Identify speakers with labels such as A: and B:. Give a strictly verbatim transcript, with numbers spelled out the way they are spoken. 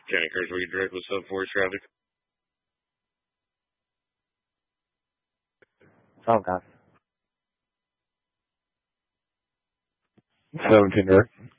A: County Cars, where you direct with sub force traffic?
B: Tom Cox.
C: seventeen direct.